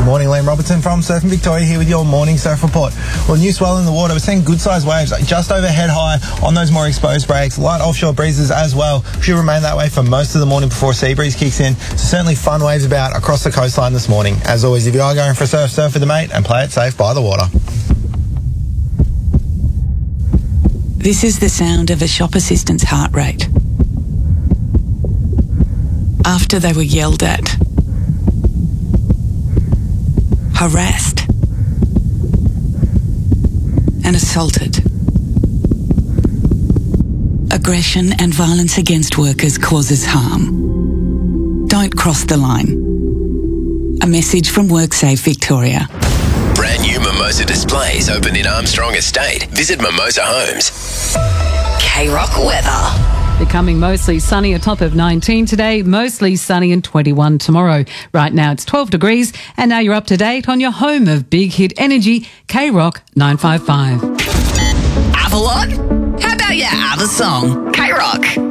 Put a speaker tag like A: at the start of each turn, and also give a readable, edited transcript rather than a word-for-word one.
A: Morning, Liam Robertson from Surfing Victoria here with your morning surf report. Well, new swell in the water. We're seeing good sized waves just over head high on those more exposed breaks. Light offshore breezes as well. Should remain that way for most of the morning before sea breeze kicks in. So certainly fun waves about across the coastline this morning. As always, if you are going for a surf with a mate and play it safe by the water.
B: This is the sound of a shop assistant's heart rate. After they were yelled at, harassed, and assaulted. Aggression and violence against workers causes harm. Don't cross the line. A message from WorkSafe Victoria.
C: Brand new Mimosa displays open in Armstrong Estate. Visit Mimosa Homes.
D: K-Rock weather.
E: Becoming mostly sunny, a top of 19 today, mostly sunny and 21 tomorrow. Right now it's 12 degrees and now you're up to date on your home of big hit energy, K-Rock 955.
D: Avalon? How about your other song, K-Rock?